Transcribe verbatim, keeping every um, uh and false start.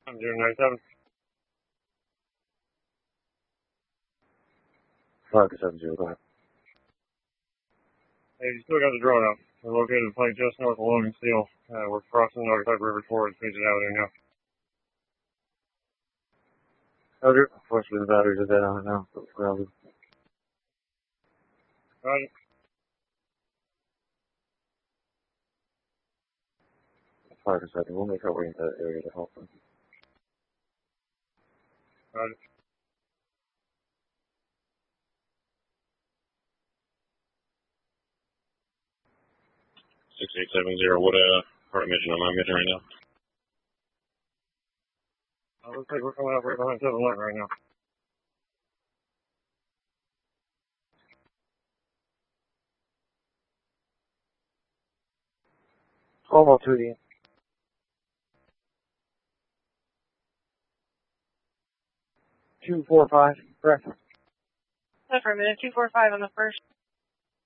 zero nine seven. five seven zero, go ahead. Hey, you still got the drone up. We're located in flight just north of Logan Steel. Uh, we're crossing the Naugatuck River towards Paget Avenue now. Roger. Unfortunately, the batteries are dead on it now. So Roger. Roger. five seven, we'll make our way into that area to help them. Roger. six eight seven zero, what uh, part of mission am I mission right now? Uh, looks like we're coming up right behind seven eleven right now. twelve oh two, Ian. two four five, correct. Affirmative, two four five on the first.